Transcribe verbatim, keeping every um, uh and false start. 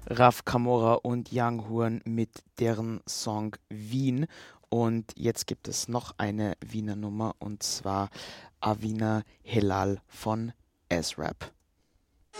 Raf Kamora und Young Horn mit deren Song Wien. Und jetzt gibt es noch eine Wiener Nummer und zwar Avina Helal von S-Rap.